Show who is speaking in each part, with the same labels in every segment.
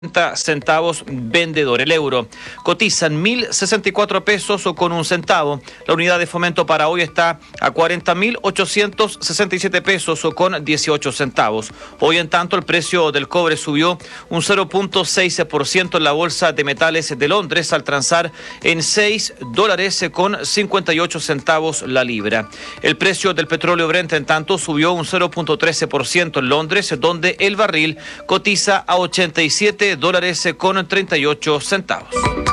Speaker 1: centavos vendedor. El euro cotiza en 1.064 pesos o con un centavo. La unidad de fomento para hoy está a 40.867 pesos o con 18 centavos. Hoy, en tanto, el precio del cobre subió un 0.6% en la bolsa de metales de Londres al transar en $6 con 58 centavos la libra. El precio del petróleo Brent, en tanto, subió un 0.13% en Londres, donde el barril cotiza a $87 con 38 centavos.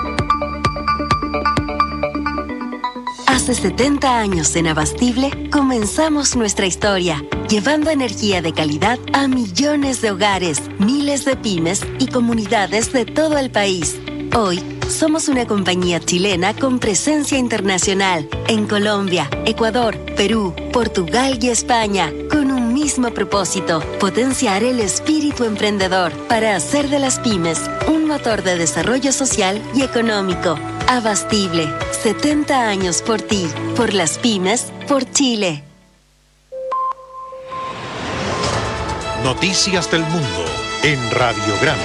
Speaker 2: Hace 70 años en Abastible comenzamos nuestra historia, llevando energía de calidad a millones de hogares, miles de pymes y comunidades de todo el país. Hoy somos una compañía chilena con presencia internacional en Colombia, Ecuador, Perú, Portugal y España, con un mismo propósito: potenciar el espíritu emprendedor para hacer de las pymes un motor de desarrollo social y económico. Abastible, 70 años por ti, por las pymes, por Chile.
Speaker 3: Noticias del Mundo en Radiograma.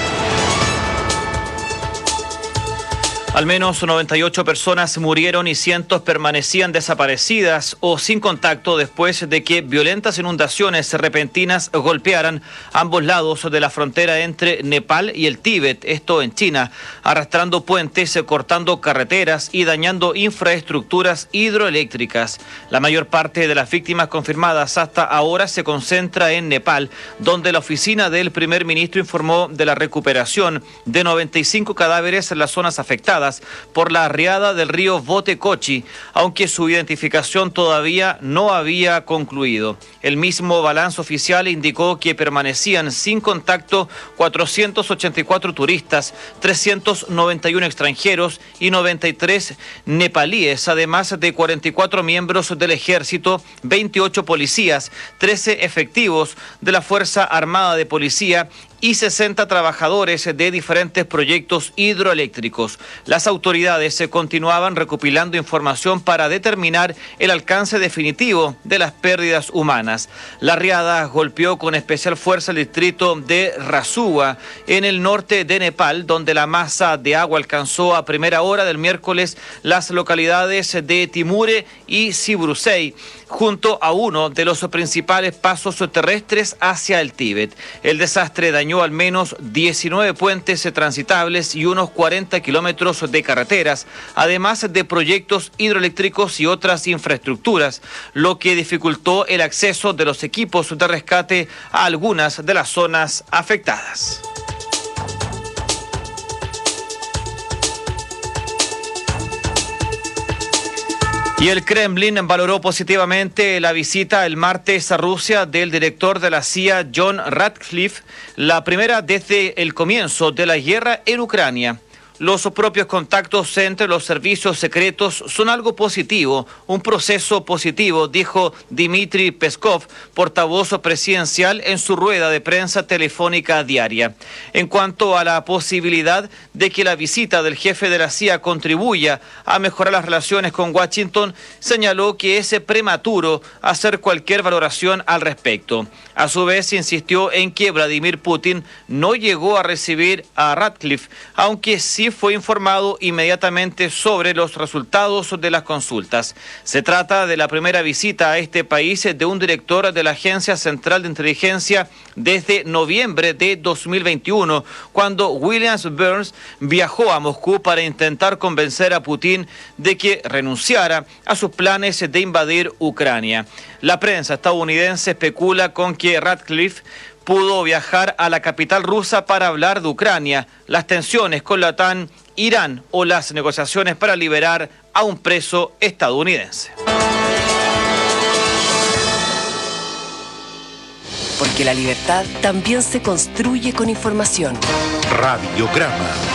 Speaker 1: Al menos 98 personas murieron y cientos permanecían desaparecidas o sin contacto después de que violentas inundaciones repentinas golpearan ambos lados de la frontera entre Nepal y el Tíbet, esto en China, arrastrando puentes, cortando carreteras y dañando infraestructuras hidroeléctricas. La mayor parte de las víctimas confirmadas hasta ahora se concentra en Nepal, donde la oficina del primer ministro informó de la recuperación de 95 cadáveres en las zonas afectadas por la riada del río Botecochi, aunque su identificación todavía no había concluido. El mismo balance oficial indicó que permanecían sin contacto 484 turistas, 391 extranjeros y 93 nepalíes, además de 44 miembros del ejército, 28 policías, 13 efectivos de la Fuerza Armada de Policía y 60 trabajadores de diferentes proyectos hidroeléctricos. Las autoridades continuaban recopilando información para determinar el alcance definitivo de las pérdidas humanas. La riada golpeó con especial fuerza el distrito de Rasua, en el norte de Nepal, donde la masa de agua alcanzó a primera hora del miércoles las localidades de Timure y Sibrusei, junto a uno de los principales pasos terrestres hacia el Tíbet. El desastre dañó al menos 19 puentes transitables y unos 40 kilómetros de carreteras, además de proyectos hidroeléctricos y otras infraestructuras, lo que dificultó el acceso de los equipos de rescate a algunas de las zonas afectadas. Y el Kremlin valoró positivamente la visita el martes a Rusia del director de la CIA, John Ratcliffe, la primera desde el comienzo de la guerra en Ucrania. Los propios contactos entre los servicios secretos son algo positivo, un proceso positivo, dijo Dmitry Peskov, portavoz presidencial, en su rueda de prensa telefónica diaria. En cuanto a la posibilidad de que la visita del jefe de la CIA contribuya a mejorar las relaciones con Washington, señaló que es prematuro hacer cualquier valoración al respecto. A su vez, insistió en que Vladimir Putin no llegó a recibir a Ratcliffe, aunque sí fue informado inmediatamente sobre los resultados de las consultas. Se trata de la primera visita a este país de un director de la Agencia Central de Inteligencia desde noviembre de 2021, cuando William Burns viajó a Moscú para intentar convencer a Putin de que renunciara a sus planes de invadir Ucrania. La prensa estadounidense especula con que Ratcliffe pudo viajar a la capital rusa para hablar de Ucrania, las tensiones con la OTAN, Irán o las negociaciones para liberar a un preso estadounidense.
Speaker 4: Porque la libertad también se construye con información.
Speaker 3: Radiograma.